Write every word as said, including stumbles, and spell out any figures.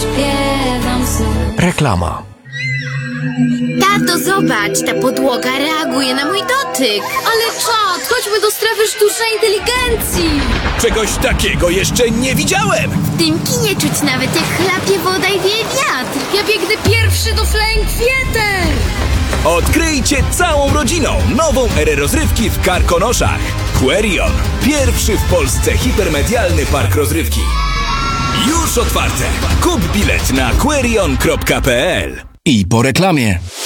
zaśpiewam sobie. Reklama. Tato, zobacz, ta podłoga reaguje na mój dotyk. Ale czad, chodźmy do strefy sztucznej inteligencji. Czegoś takiego jeszcze nie widziałem! W tym kinie czuć nawet jak chlapie woda i wieje wiatr. Ja biegnę pierwszy do Flying Theater. Odkryjcie całą rodziną nową erę rozrywki w Karkonoszach. Querion. Pierwszy w Polsce hipermedialny park rozrywki. Już otwarte. Kup bilet na querion kropka p l. I po reklamie.